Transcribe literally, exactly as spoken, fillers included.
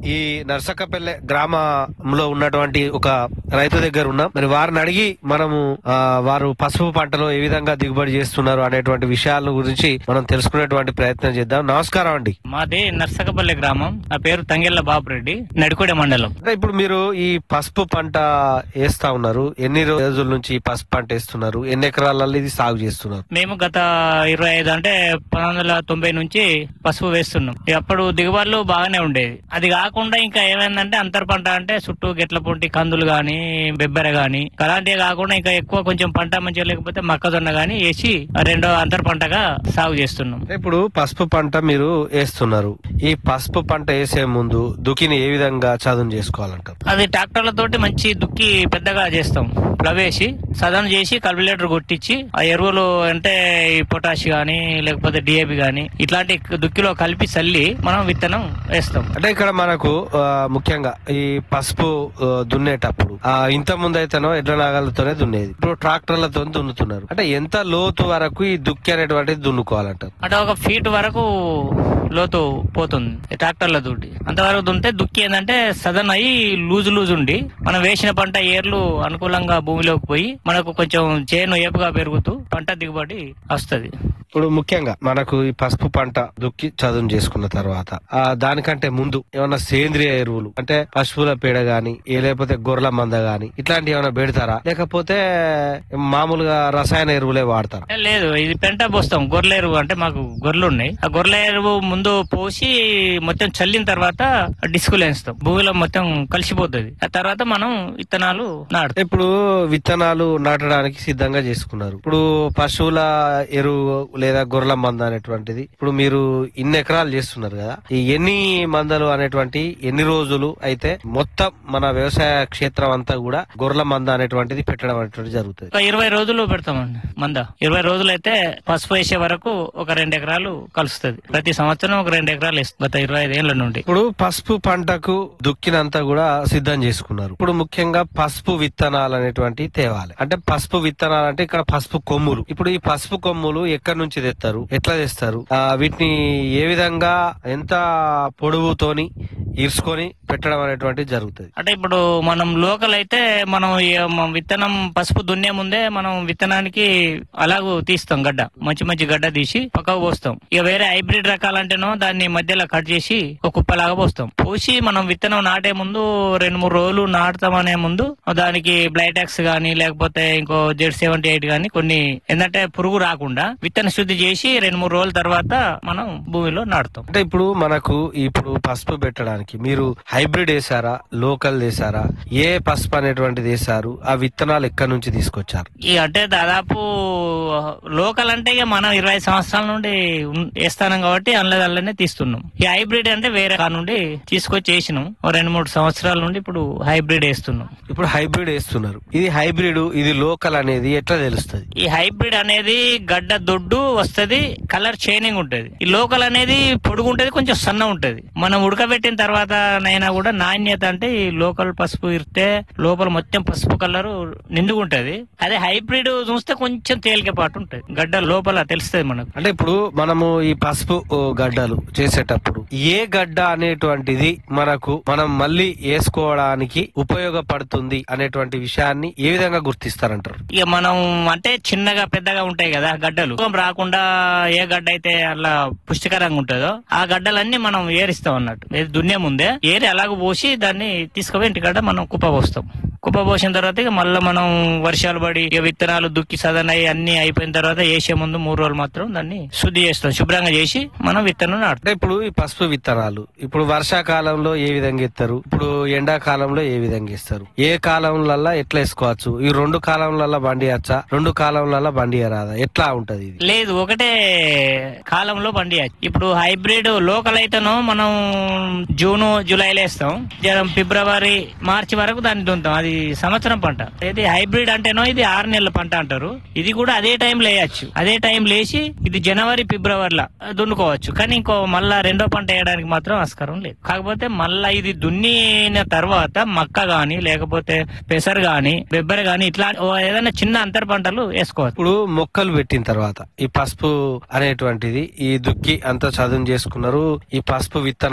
ఈ నర్సకపల్లె గ్రామంలో ఉన్నటువంటి ఒక రైతు దగ్గర ఉన్నాం. మరి వారిని అడిగి మనము ఆ, వారు పసుపు పంటలో ఏ విధంగా దిగుబడి చేస్తున్నారు అనేటువంటి విషయాల గురించి మనం తెలుసుకునేటువంటి ప్రయత్నం చేద్దాం. నమస్కారం అండి. మాది నర్సకపల్లి గ్రామం. నా పేరు తంగెళ్ల బాపురెడ్డి, నడికోడ మండలం. అంటే ఇప్పుడు మీరు ఈ పసుపు పంట వేస్తా ఉన్నారు, ఎన్ని రోజుల నుంచి ఈ పసుపు పంట వేస్తున్నారు, ఎన్ని ఎకరాలలో ఇది సాగు చేస్తున్నారు? మేము గత ఇరవై ఐదు అంటే పంతొమ్మిది వందల తొంభై నుంచి పసుపు వేస్తున్నాం. అప్పుడు దిగుబడులు బాగానే ఉండేది. అది కాకుండా ఇంకా ఏమైందంటే అంతర్ పంట అంటే చుట్టూ గిట్ల పొంటి కందులు గాని, బెబ్బెర గాని అలాంటివి కాకుండా ఇంకా ఎక్కువ కొంచెం పంట మంచిగా లేకపోతే మొక్కజొన్న గాని వేసి రెండో అంతర్ పంటగా సాగు చేస్తున్నాం. ఇప్పుడు పసుపు పంట మీరు వేస్తున్నారు. ఈ పసుపు పంట వేసే ముందు దుక్కిని ఏ విధంగా చదును చేసుకోవాలంటారు? అది ట్రాక్టర్లతోటి మంచి దుక్కి పెద్దగా చేస్తాం. ప్లవేసి సదనం చేసి కల్బులేటర్ కొట్టించి ఆ ఎరువులు అంటే ఈ పొటాష్ గాని లేకపోతే డిఏపి గాని ఇట్లాంటి దుక్కిలో కలిపి చల్లి మనం విత్తనం వేస్తాం. అంటే ఇక్కడ మనకు ఆ, ముఖ్యంగా ఈ పసుపు ఆ, దున్నేటప్పుడు ఆ, ఇంత ముందు అయితేనో ఎడ్ల నాగలతోనే దున్నేది, ఇప్పుడు ట్రాక్టర్లతో దున్నుతున్నారు. అంటే ఎంత లోతు వరకు ఈ దుక్కి అనేటువంటిది దున్నుకోవాలంటారు? అంటే ఒక ఫీట్ వరకు లోతు పోతుంది ట్రాక్టర్ల తోటి. అంతవరకు దున్నితే దుక్కి ఏంటంటే సదన్ అయ్యి లూజు లూజు ఉండి మనం వేసిన పంట ఏర్లు అనుకూలంగా భూమిలోకి పోయి మనకు కొంచెం చేను ఏపుగా పెరుగుతూ పంట దిగుబడి వస్తది. ఇప్పుడు ముఖ్యంగా మనకు ఈ పసుపు పంట దుక్కి చదును చేసుకున్న తర్వాత ఆ దానికంటే ముందు ఏమన్నా సేంద్రియ ఎరువులు అంటే పశువుల పేడ గాని ఏ లేకపోతే గొర్రెల మంద గాని ఇట్లాంటివి ఏమైనా పెడతారా, లేకపోతే మామూలుగా రసాయన ఎరువులే వాడతారా? ఏ లేదు, ఇది పెంట పోస్తాం. గొర్రెల ఎరువు అంటే మాకు గొర్రెలు ఉన్నాయి. ఆ గొర్రెల ఎరువు ముందు పోసి మొత్తం చల్లిన తర్వాత డిస్కులు వేస్తాం. భూమిలో మొత్తం కలిసిపోతుంది. ఆ తర్వాత మనం విత్తనాలు నాటుతాం. ఇప్పుడు విత్తనాలు నాటడానికి సిద్ధంగా చేసుకున్నారు. ఇప్పుడు పశువుల ఎరువు లేదా గొర్రెల మంద అనేటువంటిది ఇప్పుడు మీరు ఇన్ని ఎకరాలు చేస్తున్నారు కదా, ఈ ఎన్ని మందలు అనేటువంటి ఎన్ని రోజులు అయితే మొత్తం మన వ్యవసాయ క్షేత్రం అంతా కూడా గొర్రెల మంద అనేటువంటిది పెట్టడం అనేటువంటి జరుగుతుంది? ఒక ఇరవై రోజులు పెడతామండి మంద. ఇరవై రోజులు అయితే పసుపు వేసే వరకు ఒక రెండు ఎకరాలు కలుస్తుంది. ప్రతి సంవత్సరం ఒక రెండు ఎకరాలు వేస్తుంది గత ఇరవై ఐదు ఏళ్ల నుండి. ఇప్పుడు పసుపు పంటకు దుక్కినంతా కూడా సిద్ధం చేసుకున్నారు. ఇప్పుడు ముఖ్యంగా పసుపు విత్తనాలు అనేటువంటి తేవాలి. అంటే పసుపు విత్తనాలు అంటే ఇక్కడ పసుపు కొమ్ములు. ఇప్పుడు ఈ పసుపు కొమ్ములు ఎక్కడి నుంచి తెస్తారు, ఎట్లా తెస్తారు, ఆ వీటిని ఏ విధంగా ఎంత పొడవుతోని ఇరుసుకొని పెట్టడం అనేటువంటిది జరుగుతుంది? అంటే ఇప్పుడు మనం లోకల్ అయితే మనం ఏ- మ- విత్తనం పసుపు దున్నే ముందే మనం విత్తనానికి అలాగూ తీస్తాం. గడ్డ మంచి మంచి గడ్డ తీసి పక్కకు పోస్తాం. ఇక వేరే హైబ్రిడ్ రకాలంటేనో దాన్ని మధ్యలో కట్ చేసి ఒక కుప్పలాగా పోస్తాం. పోసి మనం విత్తనం నాటే ముందు రెండు మూడు రోజులు నాటుతామనే ముందు దానికి బ్లైటాక్స్ గానీ లేకపోతే ఇంకో జెడ్ సెవెంటీ ఎయిట్ గానీ కొన్ని ఏంటంటే పురుగు రాకుండా విత్తన శుద్ధి చేసి రెండు మూడు రోజుల తర్వాత మనం భూమిలో నాటుతాం. అంటే ఇప్పుడు మనకు ఇప్పుడు పసుపు పెట్టడానికి మీరు హైబ్రిడ్ వేసారా, లోకల్ వేసారా, ఏ పసుపు అనేటువంటిది వేసారు, ఆ విత్తనాలు ఎక్కడి నుంచి తీసుకొచ్చారు? ఇక అంటే దాదాపు లోకల్ అంటే ఇక మనం ఇరవై సంవత్సరాల నుండి ఉన్- వేస్తానం కాబట్టి అందులోనే తీస్తున్నాం. ఈ హైబ్రిడ్ అంటే వేరే కా నుండి తీసుకొచ్చి వేసినాం. ఓ రెండు మూడు సంవత్సరాల నుండి ఇప్పుడు హైబ్రిడ్ వేస్తున్నాం. ఇప్పుడు హైబ్రిడ్ వేస్తున్నారు. ఇది హైబ్రిడ్ ఇది లోకల్ అనేది ఎట్లా తెలుస్తుంది? ఈ హైబ్రిడ్ అనేది గడ్డ దొడ్డు వస్తది, కలర్ చేంజింగ్ ఉంటది. ఈ లోకల్ అనేది పొడుగు ఉంటది, కొంచెం సన్న ఉంటది. మనం ఉడకబెట్టిన తర్వాత నైనా కూడా నాణ్యత అంటే ఈ లోకల్ పసుపు ఇస్తే లోపల మొత్తం పసుపు కలర్ నిండుగా ఉంటది. అదే హైబ్రిడ్ చూస్తే కొంచెం తేలికపాటు ఉంటది. గడ్డ లోపల తెలుస్తది మనకు. అంటే ఇప్పుడు మనము ఈ పసుపు ఓ, గడ్డలు చేసేటప్పుడు ఏ గడ్డ అనేటువంటిది మనకు మనం మళ్ళీ వేసుకోవడానికి ఉపయోగపడుతుంది అనేటువంటి విషయాన్ని ఏ విధంగా గుర్తిస్తారంటారు? ఇక మనం అంటే చిన్నగా పెద్దగా ఉంటాయి కదా గడ్డలు, రోగం రాకుండా ఏ గడ్డ అయితే అలా పుష్టికరంగా ఉంటుందో ఆ గడ్డలన్నీ మనం ఏరిస్తాం అన్నట్టు. ఇది దున్నే ముందే ఏరి అలాగ పోసి దాన్ని తీసుకుపోయి ఇంటికాడ మనం కుప్ప పోస్తాం. కుప్ప పోసిన తర్వాత ఇక మళ్ళీ మనం వర్షాలు పడి ఇక విత్తనాలు దుక్కి సదనయి అన్ని అయిపోయిన తర్వాత వేసే ముందు మూడు రోజులు మాత్రం దాన్ని శుద్ధి చేస్తాం. శుభ్రంగా చేసి మనం విత్తనం నాటుతాం. అంటే ఇప్పుడు ఈ పసుపు విత్తనాలు ఇప్పుడు వర్షాకాలంలో ఏ విధంగా ఇస్తారు, ఇప్పుడు ఎండాకాలంలో ఏ విధంగా ఇస్తారు, ఏ కాలంలో ఎట్లా వేసుకోవచ్చు, ఈ రెండు కాలంలో బండియచ్చా, రెండు కాలంలో బండియరాదా, ఎట్లా ఉంటది ఇది? లేదు, ఒకటే కాలంలో పండియచ్చు. ఇప్పుడు హైబ్రిడ్ లోకల్ అయితేనో మనం జూన్ జూలైలో వేస్తాం. జనం ఫిబ్రవరి మార్చి వరకు దాన్ని దున్నుతాం. అది సంవత్సరం పంట. ఇది హైబ్రిడ్ అంటేనో ఇది ఆరు నెలల పంట అంటారు. ఇది కూడా అదే టైంలో వేయచ్చు. అదే టైం లేచి ఇది జనవరి ఫిబ్రవరిలో దున్నుకోవచ్చు. కానీ ఇంకో మళ్ళా రెండో పంట వేయడానికి మాత్రం ఆస్కారం లేదు. కాకపోతే మళ్ళా ఇది దున్నిన తర్వాత మక్క గాని లేకపోతే పెసరు గాని బెబ్బర గాని ఇట్లా ఓ ఏదైనా చిన్న అంతర్ పంటలు వేసుకోవచ్చు. ఇప్పుడు మొక్కలు పెట్టిన తర్వాత ఈ పసుపు అనేటువంటిది ఈ దుక్కి అంతా చదును చేసుకున్నారు. ఈ పసుపు విత్తనం